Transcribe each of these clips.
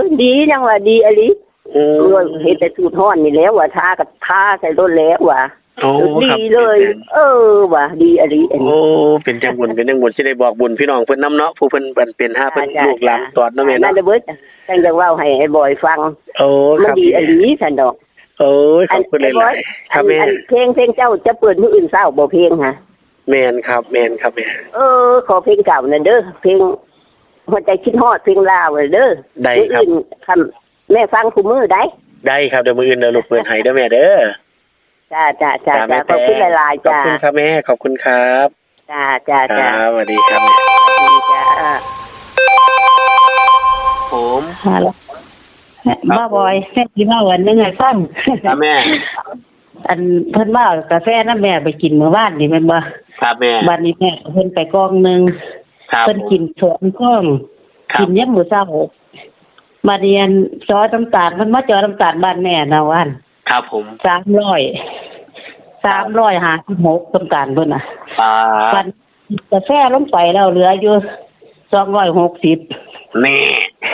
ดีจังว่าดีอลิเฮ็ดแต่สูตรฮ้อนนี่แล้วว่าทากับทาใส่รถแล้วว่าดีเลยว่าดีอลิอันนี้เป็นจังบุญสิได้บอกบุญพี่น้องเพิ่นนำเนาะผู้เพิ่นเป็น5เพิ่นลูกหลานตอดเนาะแม่เนาะนั่นเบิดจังจะเว้าให้ไอ้บอยฟังครับดีอลิซั่นดอกขอบคุณหลายๆครับแม่เพลงเจ้าจะเปิดมื้ออื่นเช้าบ่เพลงฮะแม่นครับแม่ขอเพลงเก่านั่นเด้อเพลงหัวใจคิดฮอดเพลงลาวเด้อได้ครับแม่ฟังคู่มือได้ครับเดี๋ยวมื้ออื่นเด้อลูกเปิดให้เด้อแม่เด้อจ้าขอบคุณหลายๆจ้าขอบคุณครับแม่ขอบคุณครับจ้าสวัสดีครับจ้าผมบ้าบอยแม่กินมาวันนึงไงฟังครับแม่อันเพิ่นมากาแฟน้ำแม่ไปกินเมื่อวานนี่แม่นบ่ครับแม่บัดนี้แม่เพิ่นไปกองนึงเพิ่นกิน2ก้องกินยามมื้อเช้ามาเรียนจอน้ำตาลมันมาจอน้ำตาลบ้านแม่นะวันครับผม 356น้ำตาลเพิ่นน่ะบัดกาแฟลงไปแล้วเหลืออยู่260 นี่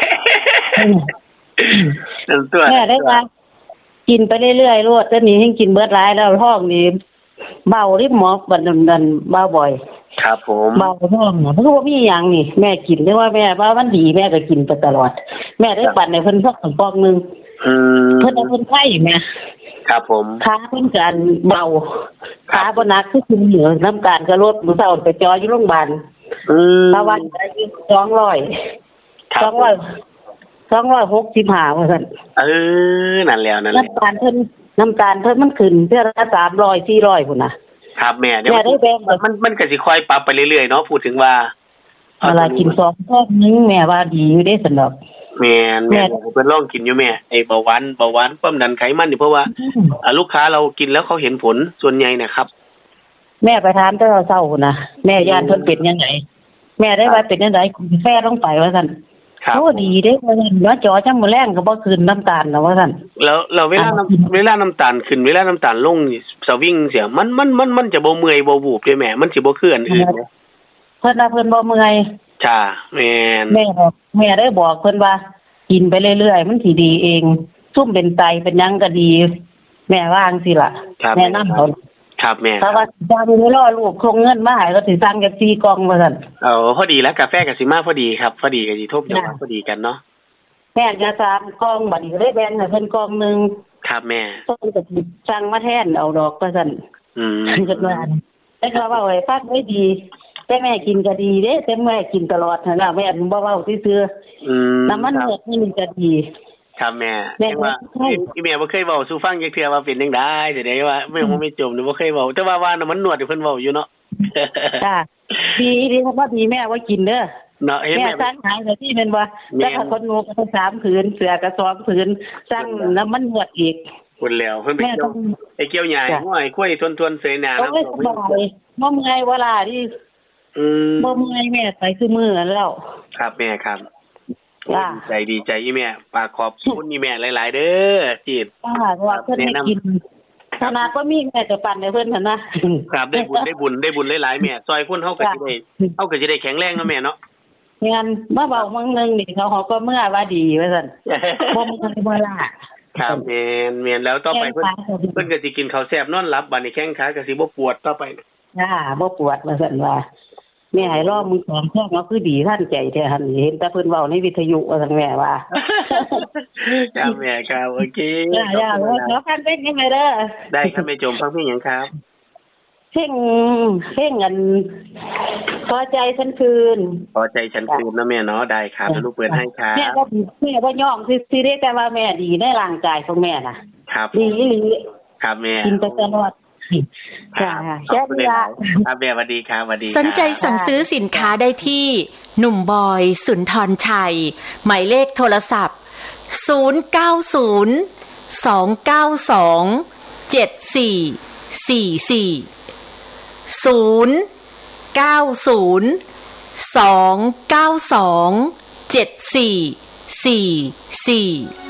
แม่ได้ว่ากินไปเรื่อยๆโลดแต่นี่ให้กินเบิดหลายแล้วท้องนี่เบาริบหมอกบัดนั้นเบาบ่อยครับผมเบาท้องบ่รู้ว่ามีหยังนี่แม่กินได้ว่าแม่ว่ามันดีแม่ก็กินไปตลอดแม่ได้ปั่นให้เพิ่นสัก2ปองนึงเพิ่นเอาเพิ่นไข้แม่ครับผมขาเพิ่นกันเบาขาบ่หนักคือกินเหลือน้ำตาลก็ลดมื้อเช้าไปจออยู่โรงพยาบาลประวัติ265ว่าซั่นนั่นแล้วน้ำตาลเพิ่นมันขึ้นเทื่อละ300 400พุ่นน่ะครับแม่เดี๋ยวมันก็สิค่อยปรับไปเรื่อยๆเนาะพูดถึงว่าอะไรกิน2ก้อนนึงแม่ว่าดีอยู่เด้ซั่นดอกแม่เพิ่นลองกินอยู่แม่ไอ้เบาหวานความดันไขมันนี่เพราะว่าลูกค้าเรากินแล้วเขาเห็นผลส่วนใหญ่นะครับแม่ไปทานแต่เช้าพุ่นน่ะแม่ย่านเพิ่นเป็นจังได๋แม่ได้ว่าเป็นจังได๋กาแฟลงไปว่าซั่นโอ้ดีเด้ว่าซั่นว่าจอจังมื้อแรงก็บ่ขึ้นน้ำตาลนะว่าซั่นแล้วเวลาน้ำตาลขึ้นเวลาน้ำตาลลงนี่สวิงเสียมันจะบ่เมื่อยบ่วูบเด้แม่มันสิบ่คืออันอื่นเพิ่นว่าเพิ่นบ่เมื่อยจ้าแม่ได้บอกเพิ่นว่ากินไปเรื่อยๆมันสิดีเองซุ่มเป็นไตเป็นหยังก็ดีแม่ว่าจังซี่ล่ะแนะนำเพิ่นครับแม่ถ้าว่าจะมีรอลูกส่งเงินมาให้ก็สิสั่งจัก4กล่องว่าซั่นพอดีแล้วกาแฟก็สิมาพอดีครับพอดีก็สิทบจังว่าพอดีกันเนาะแม่จะ3กล่องบัดนี้ได้แบ่งให้เพิ่นกล่องนึงครับแม่เพิ่นก็สิสั่งมาแทนเอาดอกว่าซั่นคิดว่าแต่ก็ว่าไว้ฟังไว้ดีแต่แม่กินก็ดีเด้แต่แม่กินตลอดนั่นน่ะแม่บ่เว้าซื่อน้ำมันเลือดนี่ก็ดีครับแม่ว่าที่แม่บ่เคยเว้าสู่ฟังจักเทื่อว่าเป็นจังได๋สิได้ว่าไม่จมนี่บ่เคยเว้าแต่ว่าน้ำมันนวดเพิ่นเว้าอยู่เนาะจ้าดีเพราะว่าดีแม่ว่ากินเด้อเนาะแม่สั่งหายที่แม่นบ่แต่ถ้าคนงูก็3ผืนเสือก็2ผืนสั่งน้ำมันนวดอีกพุ่นแล้วเพิ่นไปเกี่ยวหญ้าห้วยคุ้ยทวนๆเสยหน้าแล้วบ่เมื่อยเวลาที่บ่เมื่อยแม่ไปคือมื้อนั้นแล้วครับแม่ครับใจดีใจอีแม่ฝากขอบคุณอีแม่หลายๆเด้อที่ว่าเพิ่นให้กินขนาดบ่มีแม่จะปั่นให้เพิ่นหั่นนะครับได้บุญหลายๆแม่ซอยคนเฮาก็สิได้แข็งแรงเนาะแม่เนาะงั้นมาเว้ามื้อนึงนี่เขาก็เมื่อว่าดีว่าซั่นบ่มีเวลาครับแม่นแล้วต่อไปเพิ่นก็สิกินข้าวแซ่บนอนหลับบัดนี้แข้งขาก็สิบ่ปวดต่อไปบ่ปวดว่าซั่นว่าแม่ให้รอมือ2ข้อก็คือดีท่านใจแท้หั่นเห็นแต่เพิ่นเว้าในวิทยุว่าซั่นแม่ว่าครับแม่ครับโอเคขอฟังเพลงได้เด้อได้ครับแม่จมฟังเพลงหยังครับเพลงอันพอใจฉันคืนนะแม่เนาะได้ครับลูกเปิดให้ครับแม่บ่ย่องสิได้แต่ว่าแม่ดีในร่างกายของแม่น่ะครับดีครับแม่กินไปตลอดจ้าแค่นี้ล่ะครับแม่สวัสดีครับสวัสดีสนใจสั่งซื้อสินค้าได้ที่หนุ่มบอยสุนทรชัยหมายเลขโทรศัพท์09029274409029274444